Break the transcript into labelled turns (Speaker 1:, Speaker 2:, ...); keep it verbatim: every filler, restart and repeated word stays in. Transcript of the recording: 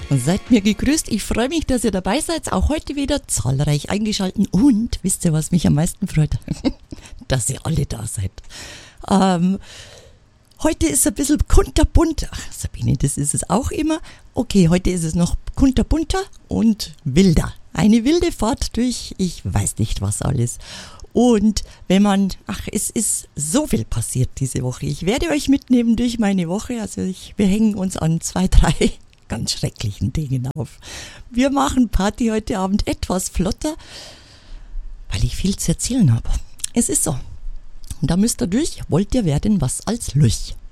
Speaker 1: Seid mir gegrüßt. Ich freue mich, dass ihr dabei seid. Auch heute wieder zahlreich eingeschaltet. Und wisst ihr, was mich am meisten freut? Dass ihr alle da seid. Ähm, heute ist ein bisschen kunterbunt. Ach, Sabine, das ist es auch immer. Okay, heute ist es noch kunterbunter und wilder. Eine wilde Fahrt durch, ich weiß nicht was alles. Und wenn man, ach, es ist so viel passiert diese Woche. Ich werde euch mitnehmen durch meine Woche. Also ich, wir hängen uns an zwei, drei ganz schrecklichen Dingen auf. Wir machen Party heute Abend etwas flotter, weil ich viel zu erzählen habe. Es ist so. Und da müsst ihr durch, wollt ihr werden was als Lüch.